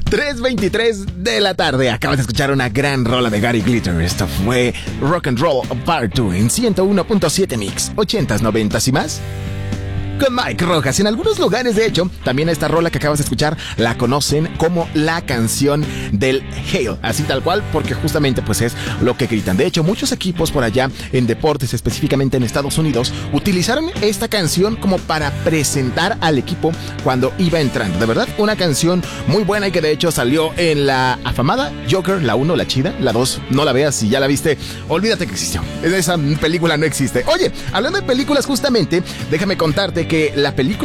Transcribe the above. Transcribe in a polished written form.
3:23 de la tarde. Acabas de escuchar una gran rola de Gary Glitter. Esto fue Rock and Roll Part 2 en 101.7 Mix, 80s, 90s y más. Con Mike Rojas. En algunos lugares, de hecho, también esta rola que acabas de escuchar la conocen como la canción del Hail, así tal cual, porque justamente pues es lo que gritan. De hecho, muchos equipos por allá en deportes, específicamente en Estados Unidos, utilizaron esta canción como para presentar al equipo cuando iba entrando. De verdad, una canción muy buena y que de hecho salió en la afamada Joker, la 1, la chida, la 2, no la veas, si ya la viste, olvídate que existió. Esa película no existe. Oye, hablando de películas justamente, déjame contarte que la película